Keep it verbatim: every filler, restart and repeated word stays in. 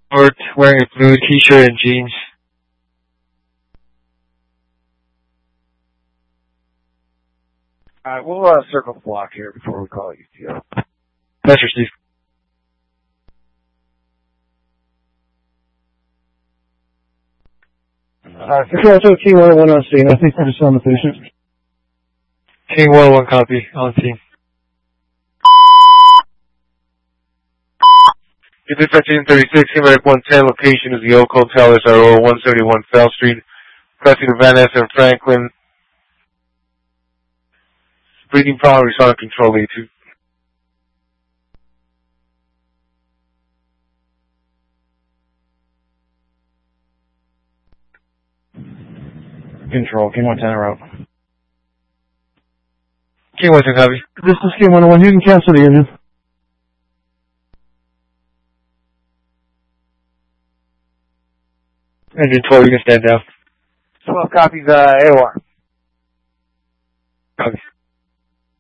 Short, wearing a blue t-shirt and jeans. Alright, we'll uh, circle the block here before we call you, Theo. That's your Steve. Uh, Control two, King one oh one on scene. I think we're just on the patient. King one oh one copy, on scene. Get this at June thirty-six, Himeric one ten, location is the Oak Hotel, S R O one seventy-one Fell Street, crossing the Van Ness and Franklin. Breathing problem, respond control A two. Control, King one ten, are out. King one ten copy. This is King one oh one, you can cancel the engine. Engine twelve, you can stand down. twelve copies, uh, A O R.